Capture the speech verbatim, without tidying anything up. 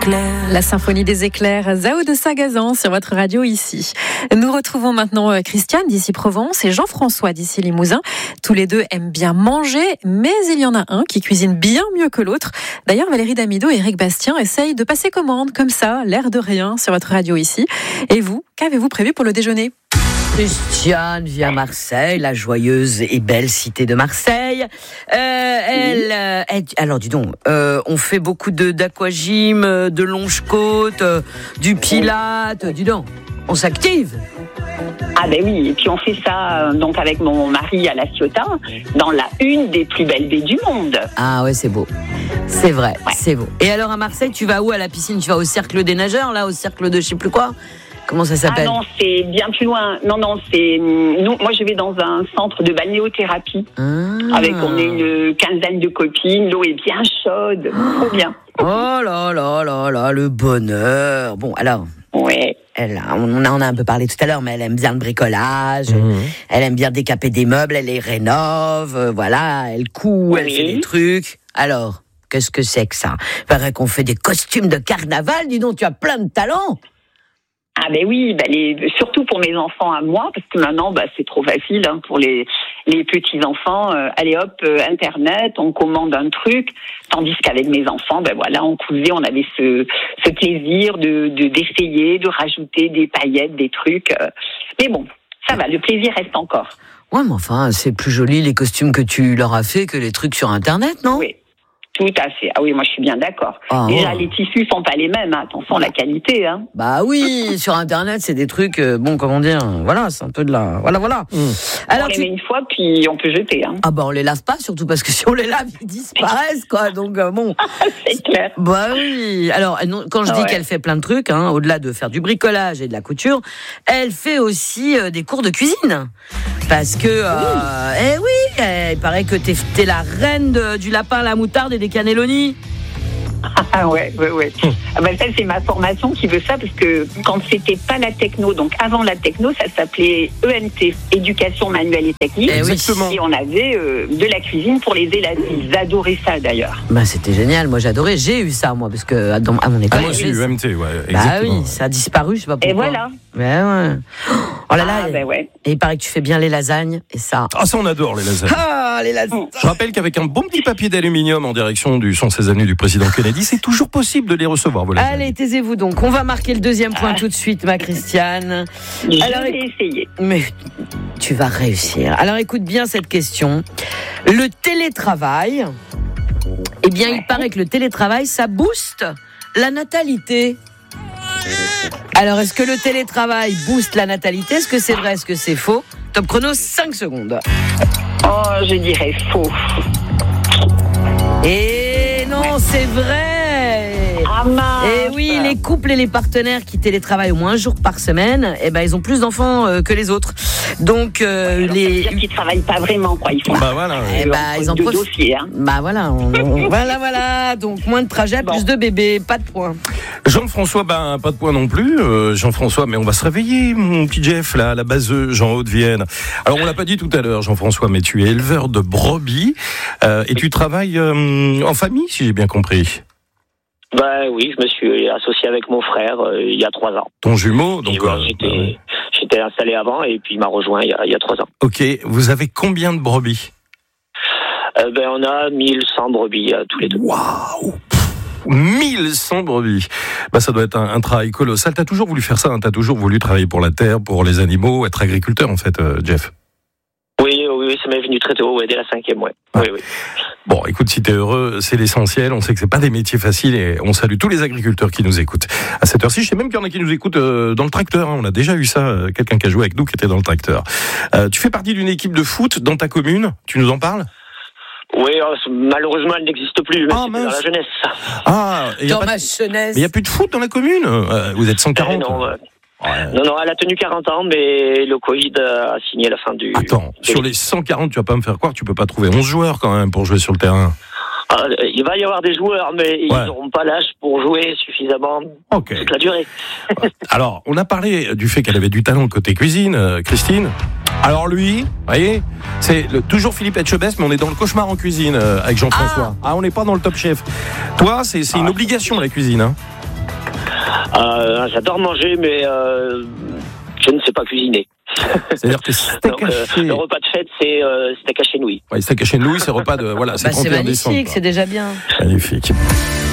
éclairs. La symphonie des éclairs, Zao de Sagazan sur votre radio ici. Nous retrouvons maintenant Christiane d'ici Provence et Jean-François d'ici Limousin. Tous les deux aiment bien manger, mais il y en a un qui cuisine bien mieux que l'autre. D'ailleurs, Valérie Damido et Eric Bastien essayent de passer commande comme ça, l'air de rien, sur votre radio ici. Et vous, qu'avez-vous prévu pour le déjeuner ? Christiane vit à Marseille, la joyeuse et belle cité de Marseille. Euh, elle, euh, elle, alors dis donc, euh, on fait beaucoup de d'aquagym, de longe-côte, euh, du pilate. Dis donc, on s'active. Ah ben oui, et puis on fait ça euh, donc avec mon mari à La Ciotat, dans la une des plus belles baies du monde. Ah ouais, c'est beau. C'est vrai, ouais. c'est beau. Et alors à Marseille, tu vas où à la piscine ? Tu vas au cercle des nageurs, là, au cercle de je sais plus quoi ? Comment ça s'appelle ? Ah non, c'est bien plus loin. Non, non, c'est... Nous, moi, je vais dans un centre de balnéothérapie. Ah. Avec, on est une quinzaine de copines. L'eau est bien chaude. Trop bien. Oh là là là là, le bonheur. Bon, alors... Ouais. Elle, on, a, on a un peu parlé tout à l'heure, mais elle aime bien le bricolage. Mmh. Elle aime bien décaper des meubles. Elle les rénove. Euh, voilà, elle coud, oui. Elle fait des trucs. Alors, qu'est-ce que c'est que ça ? Il paraît qu'on fait des costumes de carnaval. Dis donc, tu as plein de talent. Ah ben oui, ben les, surtout pour mes enfants à moi, parce que maintenant ben c'est trop facile hein, pour les les petits enfants. Euh, allez hop, euh, internet, on commande un truc, tandis qu'avec mes enfants, ben voilà, on cousait, on avait ce ce plaisir de, de d'essayer, de rajouter des paillettes, des trucs. Euh, mais bon, ça va, le plaisir reste encore. Ouais, mais enfin, c'est plus joli les costumes que tu leur as fait que les trucs sur internet, non ? Oui. Tout à fait. Ah oui, moi je suis bien d'accord. Ah, Déjà, oh. les tissus sont pas les mêmes. Hein. Attention, la qualité. Hein. Bah oui, sur Internet, c'est des trucs, euh, bon, comment dire, voilà, c'est un peu de la... Voilà, voilà. Mmh. Alors, on les tu... met une fois, puis on peut jeter. Hein. Ah bah on les lave pas, surtout parce que si on les lave, ils disparaissent, quoi. Donc euh, bon... c'est clair. Bah oui. Alors, quand je dis ouais. qu'elle fait plein de trucs, hein, au-delà de faire du bricolage et de la couture, elle fait aussi euh, des cours de cuisine. Parce que, euh, oui. eh oui, il paraît que t'es, t'es la reine de, du lapin à la moutarde et des cannelloni. Ah ouais, ouais, ouais. Ah ben ça, c'est ma formation qui veut ça, parce que quand c'était pas la techno, donc avant la techno, ça s'appelait E M T, Éducation manuelle et technique. Exactement. Et on avait euh, de la cuisine pour les élèves. Ils adoraient ça, d'ailleurs. Bah, c'était génial. Moi, j'adorais. J'ai eu ça, moi, parce que dans, à mon école. Ah, moi aussi, E M T, ouais. Bah exactement. Oui, ça a disparu, je sais pas pourquoi. Et voilà. Mais ouais. Oh là là. Ah, ben ouais. Et il paraît que tu fais bien les lasagnes, et ça. Ah, ça, on adore les lasagnes. Ah, les lasagnes. Je rappelle qu'avec un bon petit papier d'aluminium en direction du cent seize avenue du président Kennedy, c'est toujours possible de les recevoir, vos lasagnes. Allez, taisez-vous donc. On va marquer le deuxième point ah. tout de suite, ma Christiane. Je Alors, vais essayer. Mais tu vas réussir. Alors, écoute bien cette question. Le télétravail, eh bien, ouais. il paraît que le télétravail, ça booste la natalité. Alors, est-ce que le télétravail booste la natalité ? Est-ce que c'est vrai ? Est-ce que c'est faux ? Top chrono, cinq secondes. Oh, je dirais faux. Et non, ouais. c'est vrai. Ah mince. Et oui, les couples et les partenaires qui télétravaillent au moins un jour par semaine, eh ben, ils ont plus d'enfants euh, que les autres. Donc, euh, ouais, donc les... ça veut dire qu'ils travaillent pas vraiment, quoi. Ils font bah voilà. Eh bah, ils en profitent. Dossiers, hein. Bah voilà, on, on, voilà, voilà. Donc moins de trajets, bon. plus de bébés, pas de points. Jean-François, ben pas de points non plus. Euh, Jean-François, mais on va se réveiller, mon petit Jeff, là, à la Bazeux, Jean Haute-Vienne. Alors on l'a pas dit tout à l'heure, Jean-François, mais tu es éleveur de brebis euh, et tu travailles euh, en famille, si j'ai bien compris. Bah oui, je me suis associé avec mon frère euh, il y a trois ans. Ton jumeau, donc. Voilà, euh, j'étais, bah ouais. j'étais installé avant et puis il m'a rejoint il y a, il y a trois ans. Ok, vous avez combien de brebis ? euh, Ben on a mille cent brebis euh, tous les deux. Waouh ! mille cent brebis. Bah, ça doit être un, un travail colossal. T'as toujours voulu faire ça, hein, t'as toujours voulu travailler pour la terre, pour les animaux, être agriculteur en fait, euh, Jeff. Oui, oui, oui, ça m'est venu très tôt, ouais, dès la cinquième, ouais. Ah. Oui, oui. Bon, écoute, si t'es heureux, c'est l'essentiel. On sait que c'est pas des métiers faciles et on salue tous les agriculteurs qui nous écoutent. À cette heure-ci, je sais même qu'il y en a qui nous écoutent euh, dans le tracteur. Hein. On a déjà eu ça, euh, quelqu'un qui a joué avec nous qui était dans le tracteur. Euh, tu fais partie d'une équipe de foot dans ta commune. Tu nous en parles ? Oui, malheureusement, elle n'existe plus, mais ah, c'était dans la jeunesse. Ah, dans ma de... jeunesse. Mais il n'y a plus de foot dans la commune. Euh, vous êtes cent quarante. Euh, non, euh... Ouais. non, non, elle a tenu quarante ans, mais le Covid a signé la fin du... Attends, du... sur les cent quarante, tu vas pas me faire croire, tu peux pas trouver onze joueurs quand même pour jouer sur le terrain. Ah, il va y avoir des joueurs, mais ils ouais. n'auront pas l'âge pour jouer suffisamment okay. toute la durée. Alors, on a parlé du fait qu'elle avait du talent côté cuisine, euh, Christine. Alors lui, vous voyez, c'est le, toujours Philippe Etchebest, mais on est dans le cauchemar en cuisine euh, avec Jean-François. Ah, ah on n'est pas dans le Top Chef. Toi, c'est, c'est ah, une obligation la cuisine, hein. euh, J'adore manger, mais euh, je ne sais pas cuisiner. C'est-à-dire que steak Donc, euh, haché... le repas de fête, c'est euh, steak haché nouilles. Ouais, steak haché nouilles, c'est repas de... Voilà, c'est Bah, c'est trente et un décembre. magnifique, c'est déjà bien. Magnifique.